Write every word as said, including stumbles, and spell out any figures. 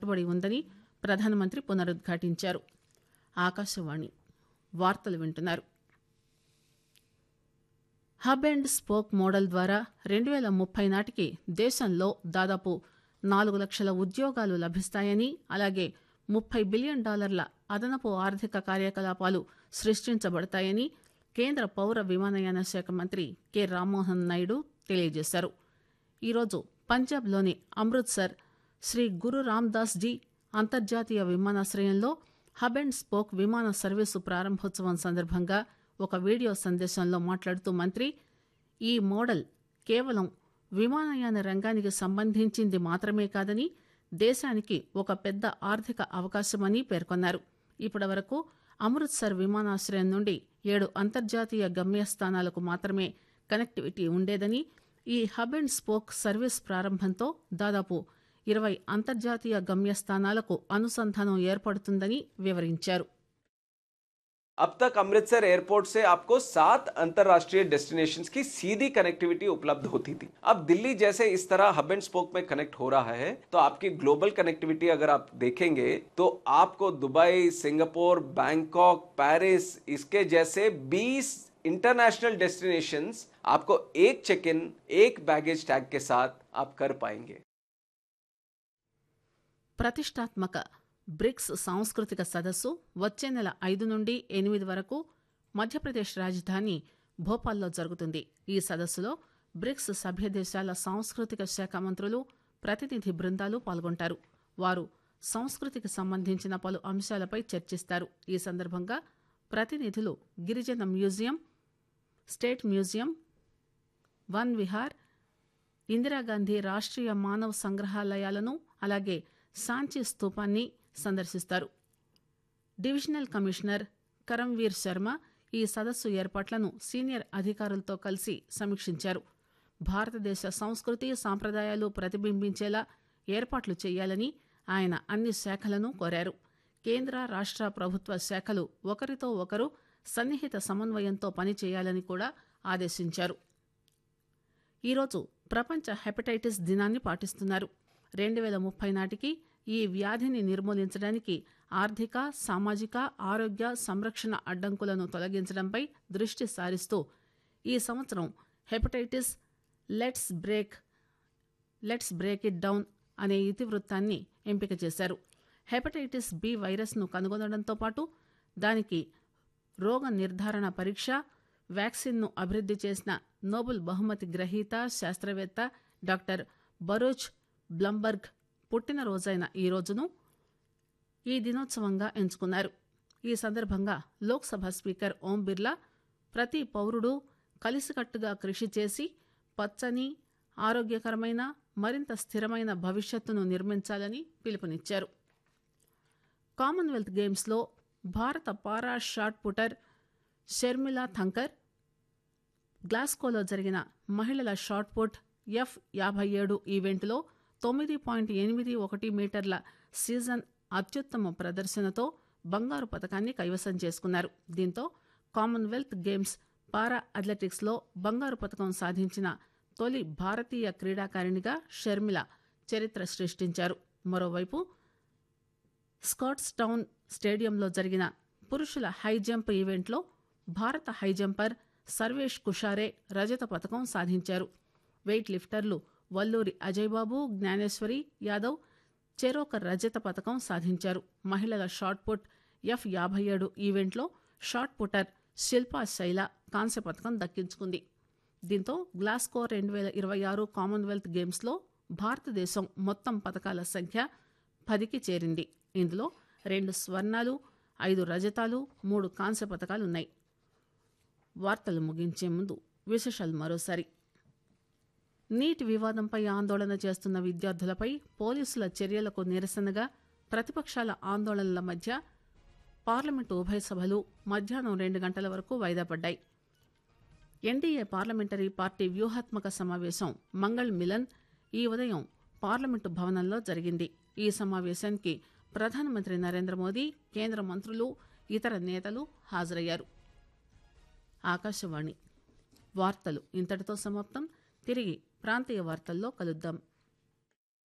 కట్టుబడి ఉందని ప్రధానమంత్రి పునరుద్ఘాటించారు. ఆకాశవాణి వార్తలు వింటున్నారు. హబ్ అండ్ స్పోక్ మోడల్ ద్వారా రెండు వేల ముప్పై నాటికి దేశంలో దాదాపు నాలుగు లక్షల ఉద్యోగాలు లభిస్తాయని, అలాగే ముప్పై బిలియన్ డాలర్ల అదనపు ఆర్థిక కార్యకలాపాలు సృష్టించబడతాయని కేంద్ర పౌర విమానయాన శాఖ మంత్రి కె రామ్మోహన్ నాయుడు తెలియజేశారు. ఈరోజు పంజాబ్లోని అమృత్సర్ శ్రీ గురు రామ్దాస్ జీ అంతర్జాతీయ విమానాశ్రయంలో హబ్ అండ్ స్పోక్ విమాన సర్వీసు ప్రారంభోత్సవం సందర్భంగా ఒక వీడియో సందేశంలో మాట్లాడుతూ మంత్రి ఈ మోడల్ కేవలం విమానయాన రంగానికి సంబంధించింది మాత్రమే కాదని, దేశానికి ఒక పెద్ద ఆర్థిక అవకాశమని పేర్కొన్నారు. ఇప్పటి వరకు అమృత్సర్ విమానాశ్రయం నుండి ఏడు అంతర్జాతీయ గమ్యస్థానాలకు మాత్రమే కనెక్టివిటీ ఉండేదని, ఈ హబ్ అండ్ స్పోక్ సర్వీస్ ప్రారంభంతో దాదాపు ఇరవై అంతర్జాతీయ గమ్యస్థానాలకు అనుసంధానం ఏర్పడుతుందని వివరించారు. अब तक अमृतसर एयरपोर्ट से आपको सात अंतरराष्ट्रीय डेस्टिनेशंस की सीधी कनेक्टिविटी उपलब्ध होती थी. अब दिल्ली जैसे इस तरह हब एंड स्पोक में कनेक्ट हो रहा है तो आपकी ग्लोबल कनेक्टिविटी अगर आप देखेंगे तो आपको दुबई, सिंगापुर, बैंकॉक, पेरिस इसके जैसे बीस इंटरनेशनल डेस्टिनेशंस आपको एक चेक इन एक बैगेज टैग के साथ आप कर पाएंगे. प्रतिष्ठात्मक బ్రిక్స్ సాంస్కృతిక సదస్సు వచ్చే నెల ఐదు నుండి ఎనిమిది వరకు మధ్యప్రదేశ్ రాజధాని భోపాల్లో జరుగుతుంది. ఈ సదస్సులో బ్రిక్స్ సభ్య దేశాల సాంస్కృతిక శాఖ మంత్రులు, ప్రతినిధి బృందాలు పాల్గొంటారు. వారు సంస్కృతికి సంబంధించిన పలు అంశాలపై చర్చిస్తారు. ఈ సందర్భంగా ప్రతినిధులు గిరిజన museum, state museum, one Vihar, Indira Gandhi Rashtriya మానవ సంగ్రహాలయాలను, అలాగే సాంచి స్తూపాన్ని సందర్శిస్తారు. డివిజనల్ కమిషనర్ కరంవీర్ శర్మ ఈ సదస్సు ఏర్పాట్లను సీనియర్ అధికారులతో కలిసి సమీక్షించారు. భారతదేశ సంస్కృతి సాంప్రదాయాలు ప్రతిబింబించేలా ఏర్పాట్లు చేయాలని ఆయన అన్ని శాఖలను కోరారు. కేంద్ర రాష్ట్ర ప్రభుత్వ శాఖలు ఒకరితో ఒకరు సన్నిహిత సమన్వయంతో పనిచేయాలని కూడా ఆదేశించారు. ఈరోజు ప్రపంచ హెపటైటిస్ దినాన్ని పాటిస్తున్నారు. రెండు వేల ముప్పై నాటికి ఈ వ్యాధిని నిర్మూలించడానికి ఆర్థిక, సామాజిక, ఆరోగ్య సంరక్షణ అడ్డంకులను తొలగించడంపై దృష్టి సారిస్తూ ఈ సంవత్సరం hepatitis let's break let's break it down అనే ఇతివృత్తాన్ని ఎంపిక చేశారు. హెపటైటిస్ బి వైరస్ను కనుగొనడంతో పాటు దానికి రోగ నిర్ధారణ పరీక్ష, వ్యాక్సిన్ను అభివృద్ధి చేసిన నోబెల్ బహుమతి గ్రహీత శాస్త్రవేత్త డాక్టర్ బరూచ్ బ్లంబర్గ్ పుట్టినరోజైన ఈ రోజును ఈ దినోత్సవంగా ఎంచుకున్నారు. ఈ సందర్భంగా లోక్సభ స్పీకర్ ఓం బిర్లా ప్రతి పౌరుడు కలిసికట్టుగా కృషి చేసి పచ్చని, ఆరోగ్యకరమైన, మరింత స్థిరమైన భవిష్యత్తును నిర్మించాలని పిలుపునిచ్చారు. కామన్వెల్త్ గేమ్స్లో భారత పారా షాట్ పుటర్ షర్మిలా థంకర్ గ్లాస్కోలో జరిగిన మహిళల షాట్ పుట్ ఎఫ్ యాభై ఏడు ఈవెంట్లో తొమ్మిది పాయింట్ ఎనిమిది ఒకటి మీటర్ల సీజన్ అత్యుత్తమ ప్రదర్శనతో బంగారు పతకాన్ని కైవసం చేసుకున్నారు. దీంతో కామన్వెల్త్ గేమ్స్ పారా అథ్లెటిక్స్లో బంగారు పతకం సాధించిన తొలి భారతీయ క్రీడాకారిణిగా షర్మిల చరిత్ర సృష్టించారు. మరోవైపు స్కాట్స్ టౌన్ స్టేడియంలో జరిగిన పురుషుల హైజంప్ ఈవెంట్లో భారత హైజంపర్ సర్వేష్ కుషారే రజత పతకం సాధించారు. వెయిట్ లిఫ్టర్లు వల్లూరి అజయ్బాబు, జ్ఞానేశ్వరి యాదవ్ చెరోక రజత పతకం సాధించారు. మహిళల షాట్ పుట్ ఎఫ్ యాభై ఏడు ఈవెంట్లో షాట్ పుటర్ శిల్పా శైల కాంస్య పతకం దక్కించుకుంది. దీంతో గ్లాస్కో రెండు వేల ఇరవై ఆరు కామన్వెల్త్ గేమ్స్లో భారతదేశం మొత్తం పతకాల సంఖ్య పదికి చేరింది. ఇందులో రెండు స్వర్ణాలు, ఐదు రజతాలు, మూడు కాంస్య పతకాలున్నాయి. వార్తలు ముగించే ముందు విశేషాలు మరోసారి. నీట్ వివాదంపై ఆందోళన చేస్తున్న విద్యార్థులపై పోలీసుల చర్యలకు నిరసనగా ప్రతిపక్షాల ఆందోళనల మధ్య పార్లమెంటు ఉభయ సభలు మధ్యాహ్నం రెండు గంటల వరకు వాయిదా పడ్డాయి. ఎన్డీఏ పార్లమెంటరీ పార్టీ వ్యూహాత్మక సమావేశం మంగళ్ మిలన్ ఈ ఉదయం పార్లమెంటు భవనంలో జరిగింది. ఈ సమావేశానికి ప్రధానమంత్రి నరేంద్ర మోదీ, కేంద్ర మంత్రులు, ఇతర నేతలు హాజరయ్యారు. ఆకాశవాణి వార్తలు ఇంతటితో సమాప్తం. తిరిగి ప్రాంతీయ వార్తల్లో కలుద్దాం.